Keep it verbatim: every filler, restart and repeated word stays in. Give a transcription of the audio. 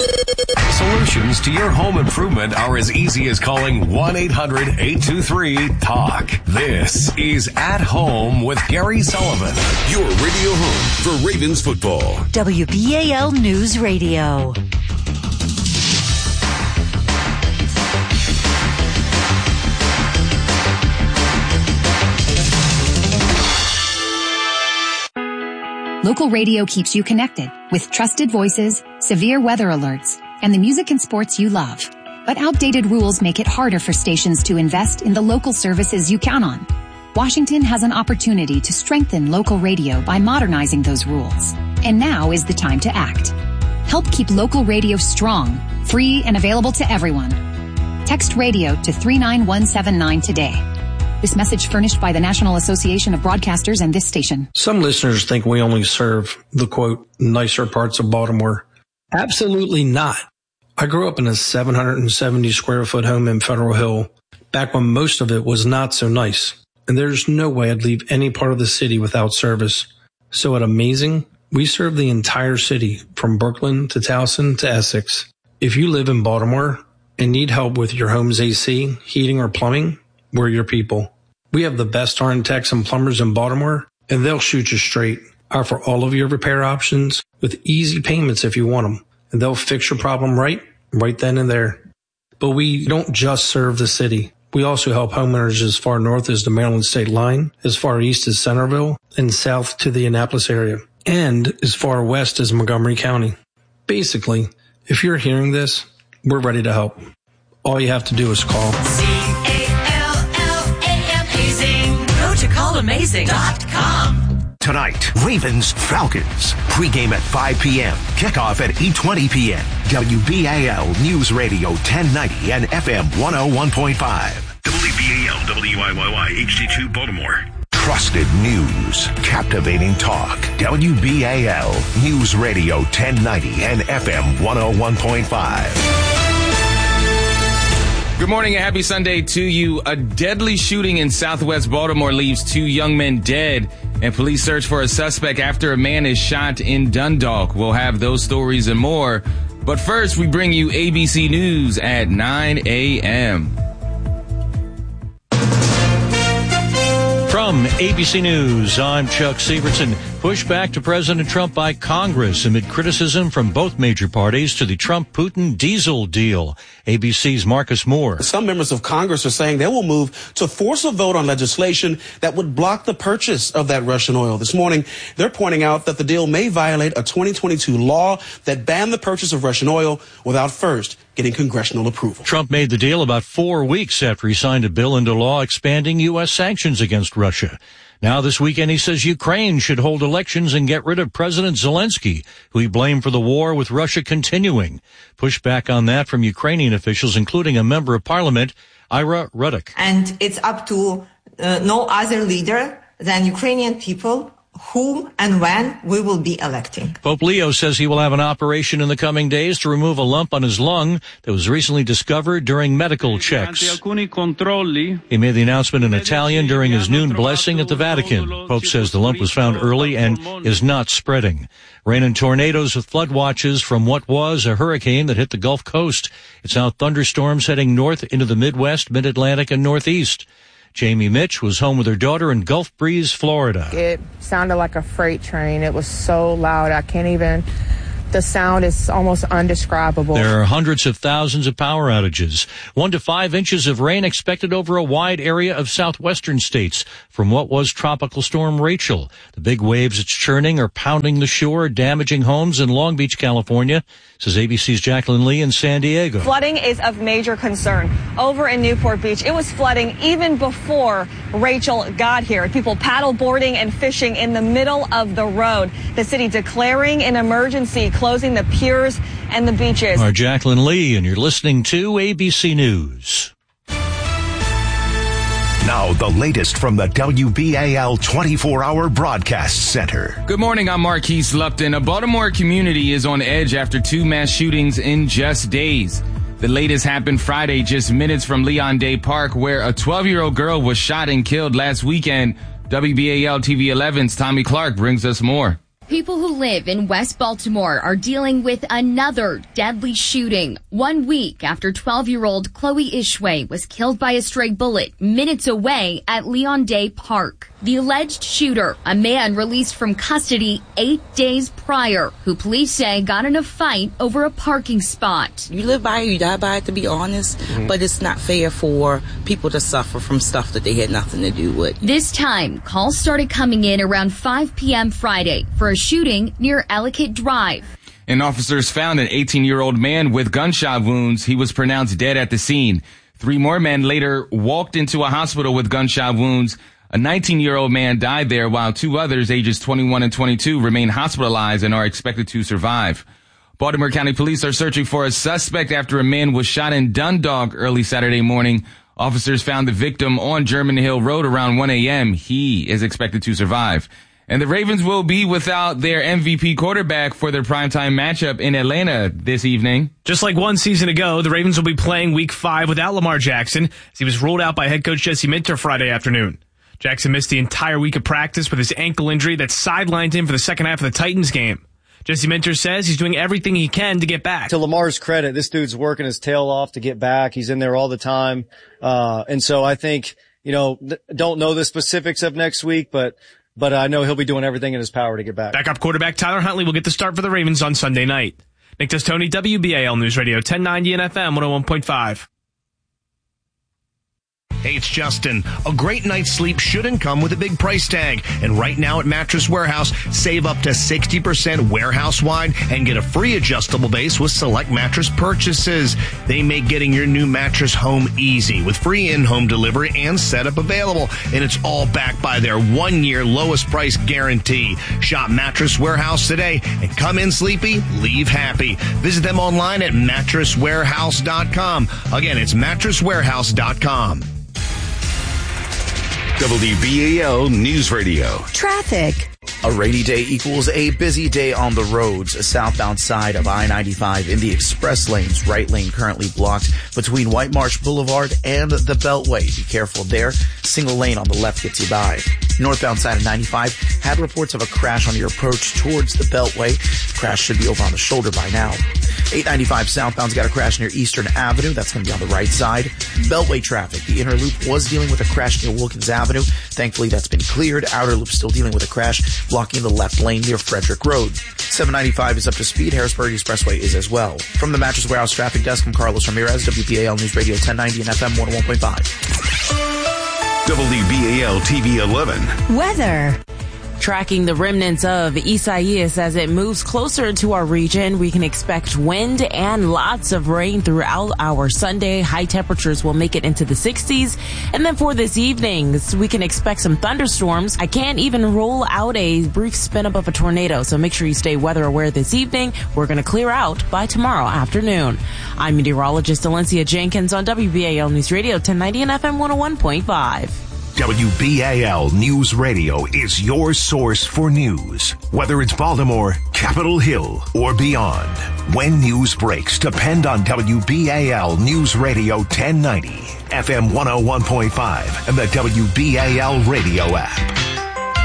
Solutions to your home improvement are as easy as calling one eight hundred eight two three talk. This is At Home with Gary Sullivan. Your radio home for Ravens football. W B A L News Radio. Local radio keeps you connected with trusted voices, severe weather alerts, and the music and sports you love. But outdated rules make it harder for stations to invest in the local services you count on. Washington has an opportunity to strengthen local radio by modernizing those rules. And now is the time to act. Help keep local radio strong, free, and available to everyone. Text radio to three nine one seven nine today. This message furnished by the National Association of Broadcasters and this station. Some listeners think we only serve the, quote, nicer parts of Baltimore. Absolutely not. I grew up in a seven hundred seventy square foot home in Federal Hill, back when most of it was not so nice. And there's no way I'd leave any part of the city without service. So at Amazing, we serve the entire city, from Brooklyn to Towson to Essex. If you live in Baltimore and need help with your home's A C, heating, or plumbing, we're your people. We have the best R N techs and plumbers in Baltimore, and they'll shoot you straight. Offer all of your repair options with easy payments if you want them, and they'll fix your problem right, right then and there. But we don't just serve the city. We also help homeowners as far north as the Maryland state line, as far east as Centerville, and south to the Annapolis area, and as far west as Montgomery County. Basically, if you're hearing this, we're ready to help. All you have to do is call. to call amazing dot com. Tonight, Ravens Falcons. Pregame at five p.m. Kickoff at eight twenty p.m. W B A L News Radio ten ninety and F M one oh one point five. W B A L W I Y Y H D two Baltimore. Trusted news. Captivating talk. W B A L News Radio ten ninety and F M one oh one point five. Good morning and happy Sunday to you. A deadly shooting in southwest Baltimore leaves two young men dead, and police search for a suspect after a man is shot in Dundalk. We'll have those stories and more. But first, we bring you A B C News at nine a.m. From A B C News, I'm Chuck Severson. Pushback to President Trump by Congress amid criticism from both major parties to the Trump-Putin diesel deal. A B C's Marcus Moore. Some members of Congress are saying they will move to force a vote on legislation that would block the purchase of that Russian oil. This morning, they're pointing out that the deal may violate a twenty twenty-two law that banned the purchase of Russian oil without first getting congressional approval. Trump made the deal about four weeks after he signed a bill into law expanding U S sanctions against Russia. Now this weekend he says Ukraine should hold elections and get rid of President Zelensky, who he blamed for the war with Russia continuing. Pushback on that from Ukrainian officials, including a member of parliament, Ira Ruddock. And it's up to uh, no other leader than Ukrainian people whom and when we will be electing. Pope Leo says he will have an operation in the coming days to remove a lump on his lung that was recently discovered during medical checks. He made the announcement in Italian during his noon blessing at the Vatican. Pope says the lump was found early and is not spreading. Rain and tornadoes with flood watches from what was a hurricane that hit the Gulf Coast. It's now thunderstorms heading north into the Midwest, Mid-Atlantic, and Northeast. Jamie Mitch was home with her daughter in Gulf Breeze, Florida. It sounded like a freight train. It was so loud. I can't even, the sound is almost undescribable. There are hundreds of thousands of power outages. One to five inches of rain expected over a wide area of southwestern states from what was Tropical Storm Rachel. The big waves it's churning are pounding the shore, damaging homes in Long Beach, California, says A B C's Jacqueline Lee in San Diego. Flooding is of major concern. Over in Newport Beach, it was flooding even before Rachel got here. People paddle boarding and fishing in the middle of the road. The city declaring an emergency, closing the piers and the beaches. Our Jacqueline Lee, and you're listening to A B C News. Now, the latest from the W B A L twenty-four hour Broadcast Center. Good morning, I'm Marquise Lupton. A Baltimore community is on edge after two mass shootings in just days. The latest happened Friday, just minutes from Leon Day Park, where a twelve-year-old girl was shot and killed last weekend. W B A L T V eleven's Tommy Clark brings us more. People who live in West Baltimore are dealing with another deadly shooting. One week after twelve-year-old Chloe Ishwe was killed by a stray bullet minutes away at Leon Day Park. The alleged shooter, a man released from custody eight days prior, who police say got in a fight over a parking spot. You live by it, you die by it, to be honest, mm-hmm. but it's not fair for people to suffer from stuff that they had nothing to do with. This time, calls started coming in around five p.m. Friday for a shooting near Ellicott Drive. And officers found an eighteen-year-old man with gunshot wounds. He was pronounced dead at the scene. Three more men later walked into a hospital with gunshot wounds. A nineteen-year-old man died there, while two others, ages twenty-one and twenty-two, remain hospitalized and are expected to survive. Baltimore County Police are searching for a suspect after a man was shot in Dundalk early Saturday morning. Officers found the victim on German Hill Road around one a.m. He is expected to survive. And the Ravens will be without their M V P quarterback for their primetime matchup in Atlanta this evening. Just like one season ago, the Ravens will be playing week five without Lamar Jackson, as he was ruled out by head coach Jesse Minter Friday afternoon. Jackson missed the entire week of practice with his ankle injury that sidelined him for the second half of the Titans game. Jesse Minter says he's doing everything he can to get back. To Lamar's credit, this dude's working his tail off to get back. He's in there all the time. Uh, and so I think, you know, don't know the specifics of next week, but But I know he'll be doing everything in his power to get back. Backup quarterback Tyler Huntley will get the start for the Ravens on Sunday night. Nick Testoni, W B A L News Radio, ten ninety and F M one oh one point five. Hey, it's Justin. A great night's sleep shouldn't come with a big price tag. And right now at Mattress Warehouse, save up to sixty percent warehouse-wide and get a free adjustable base with select mattress purchases. They make getting your new mattress home easy with free in-home delivery and setup available. And it's all backed by their one-year lowest price guarantee. Shop Mattress Warehouse today and come in sleepy, leave happy. Visit them online at mattress warehouse dot com. Again, it's mattress warehouse dot com. W B A L News Radio. Traffic. A rainy day equals a busy day on the roads. A southbound side of I ninety-five in the express lanes. Right lane currently blocked between White Marsh Boulevard and the Beltway. Be careful there. Single lane on the left gets you by. Northbound side of ninety-five had reports of a crash on your approach towards the Beltway. Crash should be over on the shoulder by now. eight ninety-five southbound's got a crash near Eastern Avenue. That's going to be on the right side. Beltway traffic. The inner loop was dealing with a crash near Wilkins Avenue. Thankfully, that's been cleared. Outer loop still dealing with a crash, blocking the left lane near Frederick Road. seven ninety-five is up to speed. Harrisburg Expressway is as well. From the Mattress Warehouse Traffic Desk, I'm Carlos Ramirez, W B A L News Radio ten ninety and F M one oh one point five. W B A L T V eleven. Weather. Tracking the remnants of Isaias as it moves closer to our region, we can expect wind and lots of rain throughout our Sunday. High temperatures will make it into the sixties. And then for this evening, we can expect some thunderstorms. I can't even rule out a brief spin up of a tornado, so make sure you stay weather aware this evening. We're going to clear out by tomorrow afternoon. I'm meteorologist Alencia Jenkins on W B A L News Radio ten ninety and F M one oh one point five. W B A L News Radio is your source for news. Whether it's Baltimore, Capitol Hill, or beyond. When news breaks, depend on W B A L News Radio ten ninety, F M one oh one point five, and the W B A L radio app.